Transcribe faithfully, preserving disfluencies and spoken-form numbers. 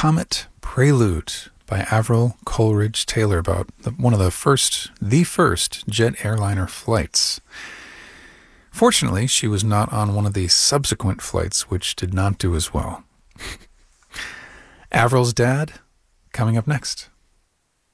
Comet Prelude by Avril Coleridge Taylor about the, one of the first, the first jet airliner flights. Fortunately, she was not on one of the subsequent flights, which did not do as well. Avril's dad, coming up next.